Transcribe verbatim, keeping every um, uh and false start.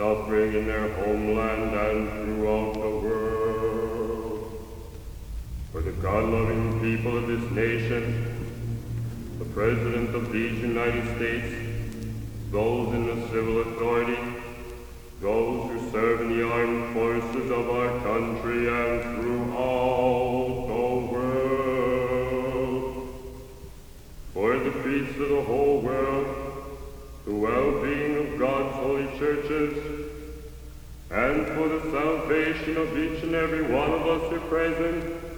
suffering in their homeland and throughout the world. For the God-loving people of this nation, the President of these United States, those in the civil authority, those who serve in the armed forces of our country and throughout the world, for the peace of the whole world, the well-being of God's holy churches, and for the salvation of each and every one of us here present,